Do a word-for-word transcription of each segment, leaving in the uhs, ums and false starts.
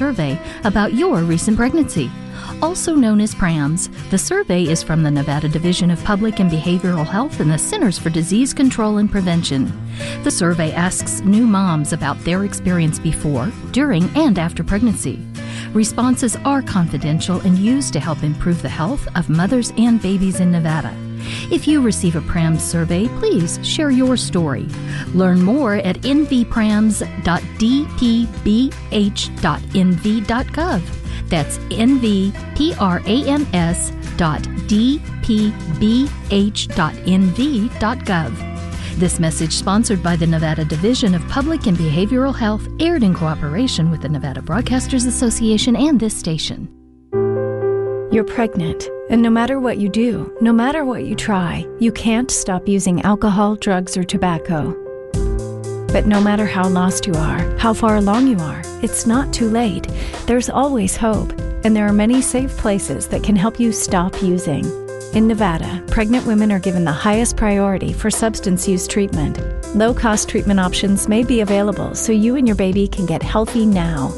survey about your recent pregnancy. Also known as PRAMS, the survey is from the Nevada Division of Public and Behavioral Health and the Centers for Disease Control and Prevention. The survey asks new moms about their experience before, during, and after pregnancy. Responses are confidential and used to help improve the health of mothers and babies in Nevada. If you receive a PRAMS survey, please share your story. Learn more at n v prams dot d p b h dot n v dot gov. That's n v prams dot d p b h dot n v dot gov. This message, sponsored by the Nevada Division of Public and Behavioral Health, aired in cooperation with the Nevada Broadcasters Association and this station. You're pregnant, and no matter what you do, no matter what you try, you can't stop using alcohol, drugs, or tobacco. But no matter how lost you are, how far along you are, it's not too late. There's always hope, and there are many safe places that can help you stop using. In Nevada, pregnant women are given the highest priority for substance use treatment. Low-cost treatment options may be available so you and your baby can get healthy now.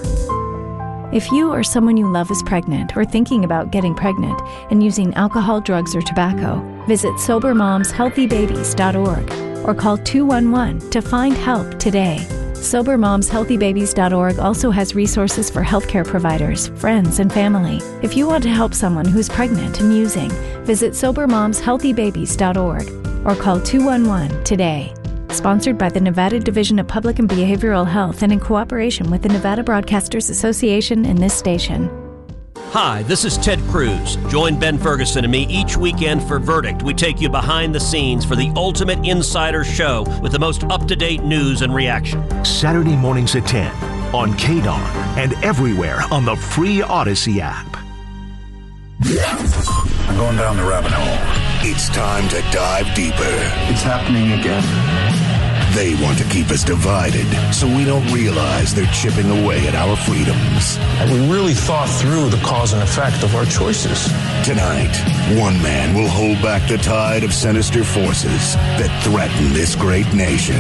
If you or someone you love is pregnant or thinking about getting pregnant and using alcohol, drugs, or tobacco, visit sober moms healthy babies dot org or call two one one to find help today. sober moms healthy babies dot org also has resources for healthcare providers, friends, and family. If you want to help someone who's pregnant and using, visit sober moms healthy babies dot org or call two one one today. Sponsored by the Nevada Division of Public and Behavioral Health and in cooperation with the Nevada Broadcasters Association and this station. Hi, this is Ted Cruz. Join Ben Ferguson and me each weekend for Verdict. We take you behind the scenes for the ultimate insider show with the most up-to-date news and reaction. Saturday mornings at ten on K D A R and everywhere on the free Odyssey app. I'm going down the rabbit hole. It's time to dive deeper. It's happening again. They want to keep us divided so we don't realize they're chipping away at our freedoms. And we really thought through the cause and effect of our choices. Tonight, one man will hold back the tide of sinister forces that threaten this great nation.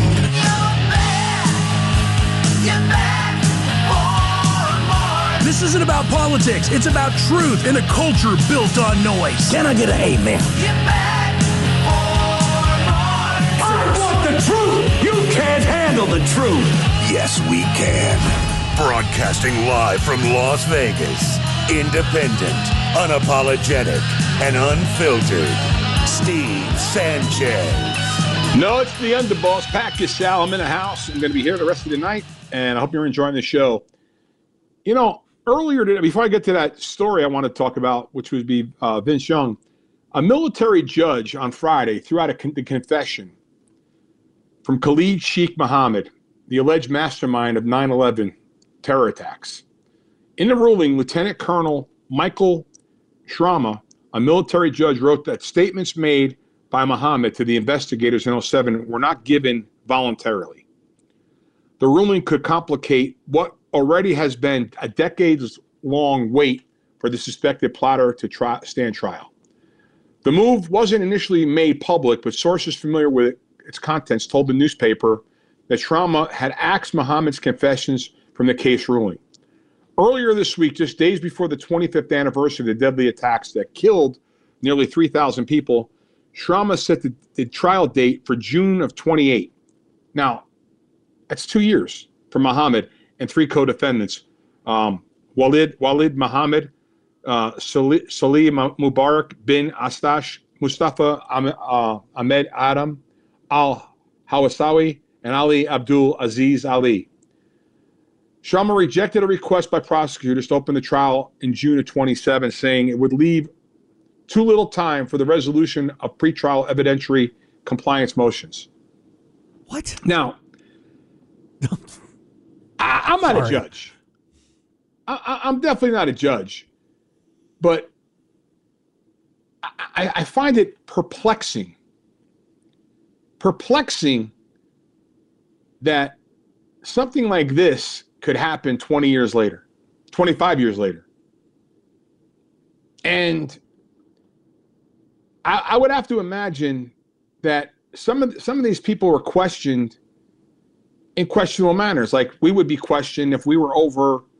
This isn't about politics. It's about truth in a culture built on noise. Can I get an amen? I want the truth. You can't handle the truth. Yes, we can. Broadcasting live from Las Vegas. Independent, unapologetic, and unfiltered. Steve Sanchez. No, it's the Underboss. Pack your sal. I'm in the house. I'm going to be here the rest of the night, and I hope you're enjoying the show. You know, earlier today, before I get to that story I want to talk about, which would be uh, Vince Young, a military judge on Friday threw out a con- the confession from Khalid Sheikh Mohammed, the alleged mastermind of nine eleven terror attacks. In the ruling, Lieutenant Colonel Michael Shrama, a military judge, wrote that statements made by Mohammed to the investigators in oh seven were not given voluntarily. The ruling could complicate what already has been a decades-long wait for the suspected plotter to try, stand trial. The move wasn't initially made public, but sources familiar with its contents told the newspaper that Shrama had axed Mohammed's confessions from the case ruling. Earlier this week, just days before the twenty-fifth anniversary of the deadly attacks that killed nearly three thousand people, Shrama set the, the trial date for June of twenty-eight. Now, that's two years for Mohammed and three co-defendants, um, Walid Walid Mohammed, uh, Salih, Salih Mubarak bin Astash, Mustafa uh, Ahmed Adam, Al-Hawasawi, and Ali Abdul Aziz Ali. Shrama rejected a request by prosecutors to open the trial in June of twenty-seven, saying it would leave too little time for the resolution of pretrial evidentiary compliance motions. What? Now, I, I'm not Sorry. a judge. I, I, I'm definitely not a judge. But I, I find it perplexing. Perplexing that something like this could happen twenty years later, twenty-five years later. And I, I would have to imagine that some of some of these people were questioned in questionable manners. Like we would be questioned if we were over